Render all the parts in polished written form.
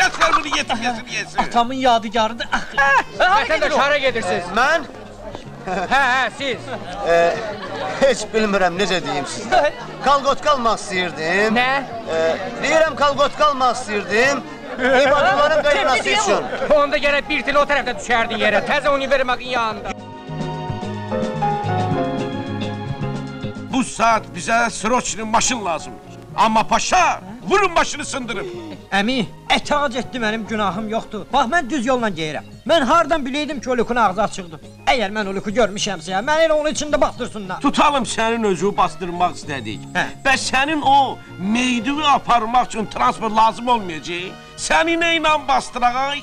Ehemmiyet ver bunu yetim yesin. Atamın yadigarıdır. Vətəndaş hara gedirsiniz? Mən Hə, siz. heç bilmirəm necə deyim sizə. Kalqot qalmaq istəyirdim. Nə? Deyirəm kalqot qalmaq istəyirdim. İbadələrin qayırması üçün. Onda gərək bir til o tərəfdə düşərdin yerə. Təzə univermağın yanında. Bu saat bizə sroçli maşın lazımdır. Amma paşa, vurun başını sındırın. Əmi, etaat etdi mənim günahım yoxdur. Bax, mən düz yolla geyirəm. Mən hardan biləydim ki, o lükün ağzı açıqdır. Əgər mən o lükü görmüşəmsə, mən elə onun içində bastırsınlar. Tutalım sənin özü bastırmaq istədik. Hə. Bəs sənin o meydivi aparmaq üçün transport lazım olmayacaq. Səni nə ilə bastıraq?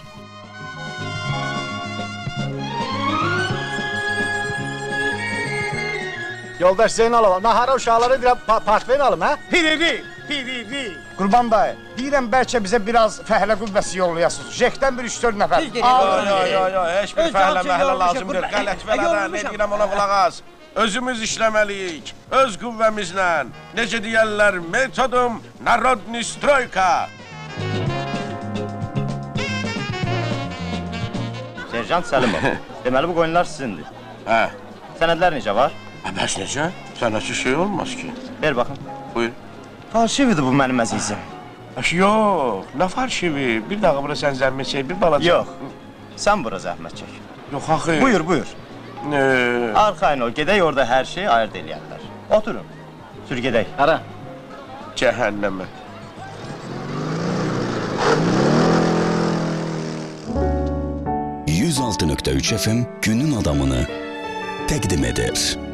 Yoldaş Zeynalova, nahara uşaqları deyirəm, partveyin alım, hə? Piriri. Qurban dayı, deyirəm bəlkə bizə biraz fəhlə qüvvəsi yollayasınız. Jekdən bir 3-4 nəfər. Yo, heç bir Öz fəhlə canı məhlə yorulmuşam, lazımdır. qurban. Qələt vələdə, nə Yorulmuşam. deyirəm ona qulaq az. Özümüz işləməliyik, öz qüvvəmizlə. Necə deyərlər, metodum narodni stroyka. Serjant Səlimov, deməli bu qoyunlar sizindir. Hə, Sənədlər necə var? bəs necə? Sənəsi şey olmaz ki. Ver baxın. Buyur. Falşividir bu mənim əzizim. Yox, nə farşivi? Bir daha bura sən zəhmət çək, bir balaca. Yox, sən bura zəhmət çək. Yox, axı. Buyur. Arxayın ol, gedək orada hər şeyi ayırt eləyərlər. Oturun, sür gedək. Hara? Cəhənnəmə. %106.3 FM günün adamını təqdim edir.